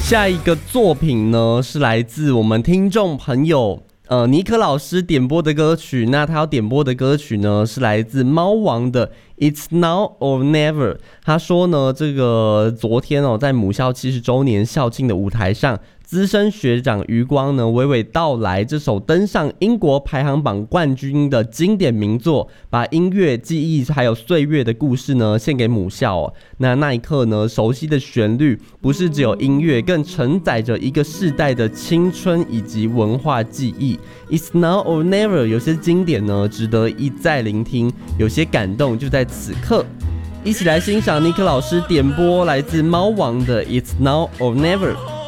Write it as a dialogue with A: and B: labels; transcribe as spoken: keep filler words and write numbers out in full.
A: 下一个作品呢，是来自我们听众朋友呃尼克老师点播的歌曲。那他要点播的歌曲呢，是来自猫王的 It's Now or Never。他说呢，这个昨天哦，在母校七十周年校庆的舞台上，资深学长余光呢娓娓道来这首登上英国排行榜冠军的经典名作，把音乐、记忆还有岁月的故事呢献给母校哦。那那一刻呢，熟悉的旋律不是只有音乐，更承载着一个世代的青春以及文化记忆。It's Now or Never， 有些经典呢值得一再聆听，有些感动就在此刻。一起来欣赏尼克老师点播来自猫王的 It's Now or Never。